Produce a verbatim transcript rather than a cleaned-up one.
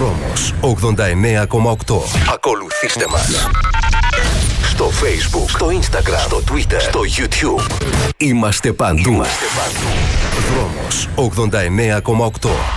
Δρόμος ογδόντα εννέα κόμμα οκτώ. Ακολουθήστε μας στο Facebook, στο Instagram, στο Twitter, στο YouTube. Είμαστε παντού. Είμαστε παντού. Δρόμος ογδόντα εννέα κόμμα οκτώ.